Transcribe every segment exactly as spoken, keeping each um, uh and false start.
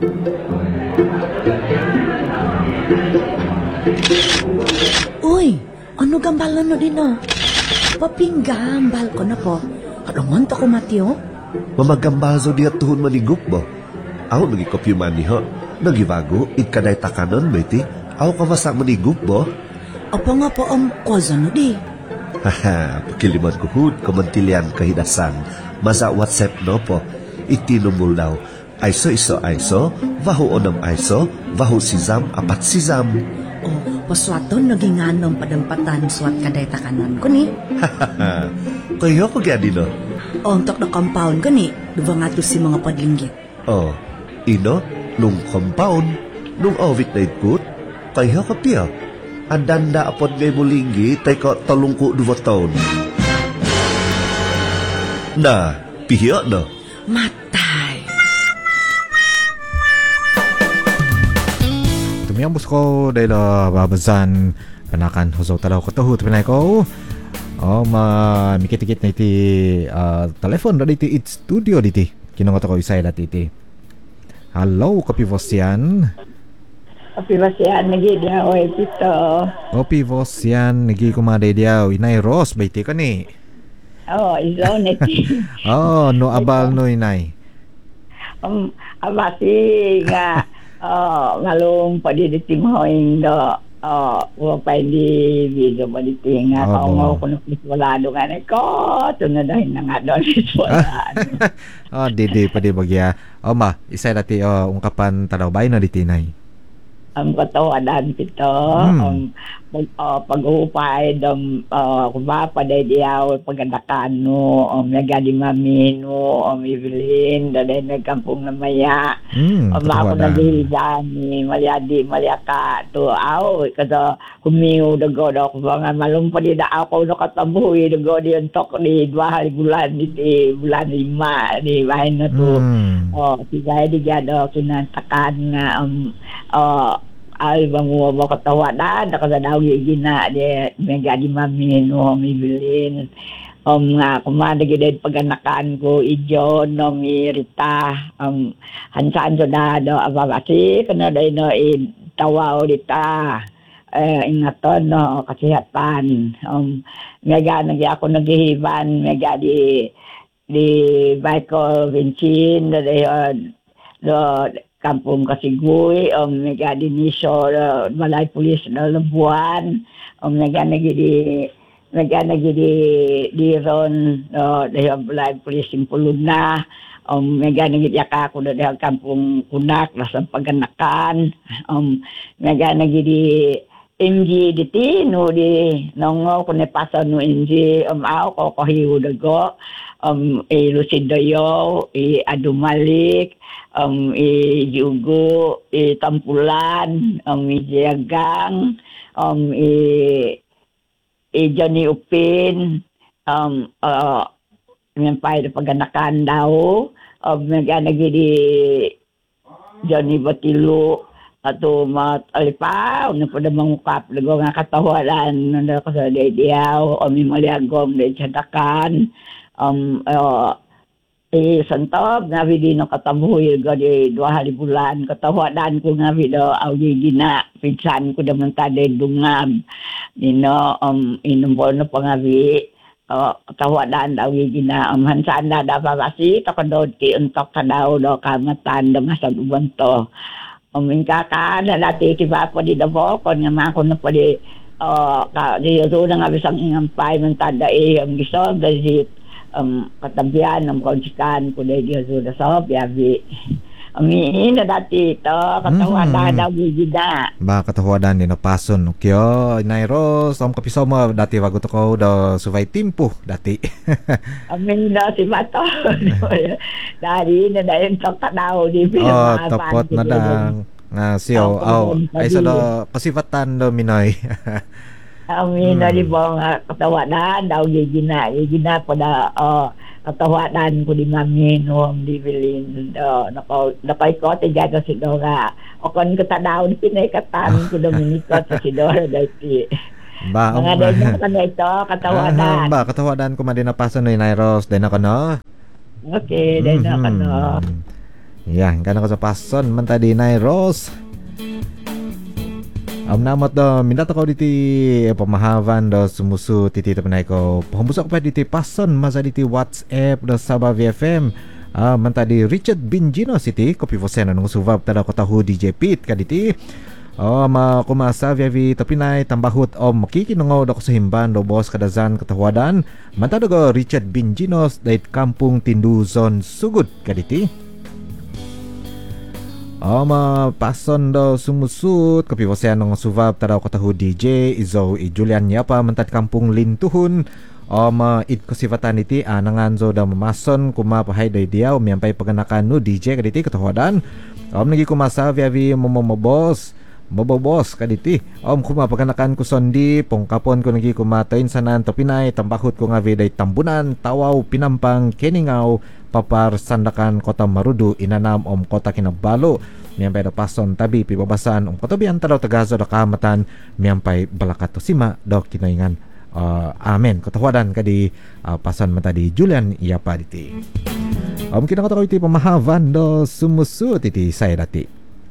Uy, ano gambalan no din no? Papinggambal ko na po. Kadungan to ko Mateo. Mamagambazo diya tuhon manigup ba? Ako nagikopyo man niha. Nagibago, itkaday takanon, beti. Ako ka masak manigup ba? Apa nga po ang koza no di? Haha, pakiliman ko hud, kamantilian kahidasan. Masa WhatsApp no po. Itinumbol daw. Aiso iso aiso, vahu onam aiso, vahu sizam apat sizam. O, paswaton naging anong padampatan suat kaday takanon ko ni. Hahaha, kayo ko gani no? O, ang tok na compound ko ni, diba nga to si mga padlinggit. Oh, ino, nung compound, nung awit na ikut, kayo ka piya. Andanda apod ngay mulinggi, tay ka talungko duwa taon. Na, piya na. Matay. Tumiyambos ko dahil uh, babazan panakan husaw talaw ko tahut pinay ko. Oh, ma mikit-ikit na iti uh, telefon na iti it studio diti. Kinungot ako isay dati iti. Hello, kapivos yan. Kapivos yan, nagidya o ito. Kapivos yan, nagi kumaday diyaw. Inay Ross, baiti ka ni. Oo, oh, isaw neti. Oh, no abal no inay. Um, abasi nga, oh, ngalong padiditing hoing do. Oh, wapay di video pa dito nga. Oh, kaungaw ko na piswalado nga na ko. Tunod na na nga doon piswalado. Oh, di di pa di bagya. Oh, ma, isay dati oh, ungkapan tadaw bay na diti inay. Ang katawadan pito, Hmm. um, pag, uh, pag-upay, um, uh, kuba pa day diyaw, pagadakan no, um, nagadi mami no, um, Evelyn, daday nagkampong na maya, Hmm, um, ako naghihigan ni malyadi, malyaka, to, aw, kada humiyo, dago, dago, mga malumpadi na ako, no, katabuhi, dago, di yung tok, di, dua hari bulan, di, bulan lima, di, bahin na to, Hmm. oh, sigay, di, gado, kinantakan nga, um, oh, ay bang mo mo katawa na nakasadaw gina di mega di mami no mi bilin um nga kumanda gid paganakan ko ijo no mi Rita um hansan so na do ababasi kana dai no i tawaw dita eh ingaton no kasihatan um mega nagi ako naghihiban mega di di Michael Vincin dai uh, do kampung Kasiguy, um, mega di Niso, uh, Malay Pulis na Labuan, um, mega nagi di, mega nagi di, di ron, uh, dahil Malay Pulis Simpulun na, um, mega nagi di ako na dahil kampung Kunak, nasa paganakan, um, mega nagi di, M G di Tino, di, nongo, kung napasa no M G, um, ako, ko kahiyo dago, um, i Lucidoyo, i Adumalik, um i Jugo, i Tampulan, um i Jagang, um i i Johnny Upin, um uh yung pay paganakan daw, um naganagi di Johnny Batilo ato mat alipaw na pada mangukap lago nga katawalan nanda ko sa diaw o mi maliagom de chadakan um uh, eh santob nga vidi no katabuhi gadi dua hari bulan katawadan ko nga video awi gina pinsan ko daman tade dungab nino um inumbol no pangawi uh, katawadan awi gina um hansan na dababasi takadod ti untok kadaw do kamatan do masag uban to um ka na dati ti ba po di dabo kon nga ma ko na po di uh, ka di zo na nga bisang ingampay man tada eh ang giso dahil um katabian ng konsikan ko dahil di zo da so biabi ami na dati to katawa Mm. daw gida Ba katawadan din na pason kyo Nairo som kapiso mo dati wago to ko do suvay timpo dati. ami na si Mato dari na dahil to kadaw di Oh, tapot na dang nga siyo Tapos, oh ay sa do pasifatan do minoy. Ami na di ba nga katawanan daw gigina gigina po da oh katawanan ko di mami no di bilin do nako napay ko ti gado si do nga o kon ko tadaw di pinay katan ko Dominico sa si do dati Ba mga um, dahil na ito katawanan ba katawadan ko man din na pason ni Nairos din ako no. okay dahil na Mhm. kano Ya, kana ko sa pason man tadi Nay Rose. Am namot do minat ko diti pemahavan do sumusu titi tepenai ko. Pembusak pa diti pason masa diti WhatsApp do Sabah V F M. Ah, man tadi Richard Binjino City kopi vosen nung suvab tada ko tahu D J Pit kaditi. Oh, ma kumasa via vi tapinay tambahut om makikinungaw do ko sa himban do boss kadazan katawadan. Mantado ko Richard Binjinos dait Kampung Tinduzon Sugod kaditi. Oh, ma pason do sumusut kopi vosen nung suvab tada ko tahu D J Izo i Julian Yapa mantat Kampung Lintuhun. O ma it ko sifatan iti anangan zo da mamason kuma pahay day dia umiyampay paganakan no D J kaditi katawadan. Om nagi kumasa via vi momomobos mobobos kaditi. Om kuma paganakan ko sondi pongkapon ko nagi kumatayin sanan topinay tambahut ko nga viday tambunan tawaw pinampang keningaw papar sandakan kota Marudu inanam om kota Kinabalo miyampay da pason tabi pibabasan om kota biyan tadaw tagazo da kamatan miyampay balakato sima do kinaingan. Uh, amen katawadan kadi uh, pasan mata di Julian Yapa diti. Om kita kataw iti pamahavan do sumusu titi saya dati.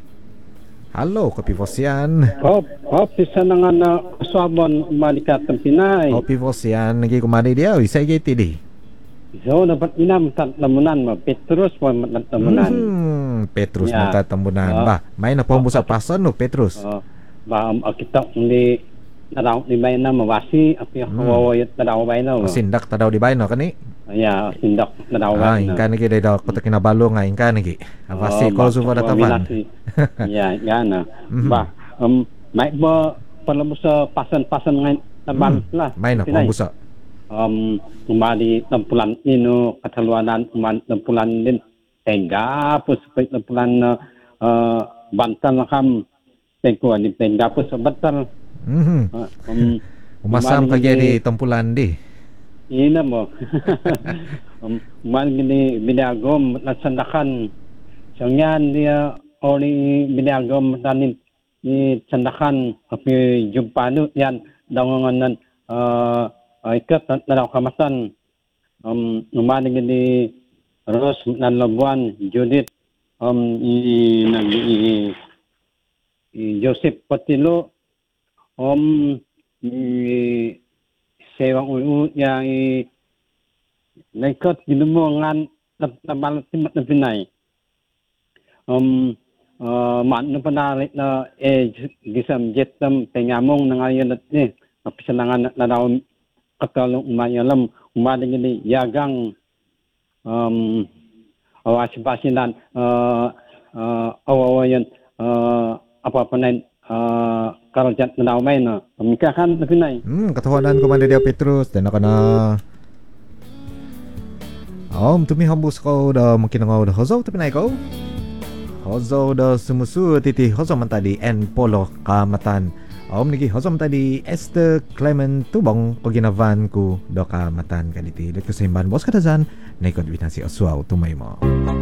Halo kopi vosian. Hop hop isa na nga na swabon malikat ng Pinay. Kopi vosian nagi kumari dia isay kiti di. So dapat inam tat lamunan mo Petrus mo tat lamunan. Hmm, Petrus Ya. mata tambunan Oh. ba. May na pambusa pason no Petrus. Oh, ba um, kita ni naraw ni bay na mawasi api Hmm. hawawayat naraw bay na. Sindak tadaw di bay no kani. Ya sindak naraw Ah, bay na. ingka nagi day daw kota Kinabalo nga ingka nagi. Avasi ko su pada taban. Ya, ya na. Mhm. Ba um may ba pala mo sa pasan-pasan ngayon taban la. May na Pinay. pambusa. um umali tampulan ino kataluanan uman tampulan din tengga po sa tampulan na uh, bantal na kam tengko ni tengga po sa bantal Mhm. uh, um Umasam umali kagya di ni- tampulan di. ina mo um umali ni binagom nasandakan sangyan dia oli binagom tanin ni sandakan api jumpano yan dawangan uh, ay kat na kamasan um umaning ni Ros nan Labuan Judith um i nag i, i Joseph Patilo um i sewang uu yang i naikat ginumongan tamal timat na Pinay um uh, man na panalit na eh gisam jetam pengamong na ngayon at ni kapisanangan na daw katalong umayalam umaling ni yagang um awasibasinan uh uh awawayan uh apa panen uh karajat na daw may na pamikahan na Pinay. Hmm, katawanan ko man dia Petrus dan ako na Om tumi hambus ko da makinangaw da hozo tapi naik ko. Hozo da sumusu titi hozo man tadi en polo kamatan. Om niki hozo man tadi Esther Clement Tubong ko ginavan ko do kamatan kaditi. Dek kesimban bos kadazan naikot binasi oswaw tumay mo.